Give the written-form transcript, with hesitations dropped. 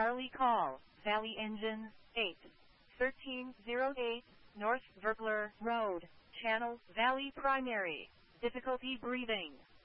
Charlie call, Valley engine, 8. 1308, North Verkler Road, Channel Valley Primary. Difficulty breathing.